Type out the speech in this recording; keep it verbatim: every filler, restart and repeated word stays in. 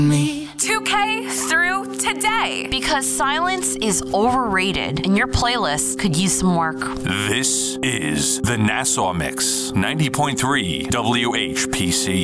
Me. two K through today, because silence is overrated and your playlist could use some work. This is the Nassau Mix, ninety point three W H P C.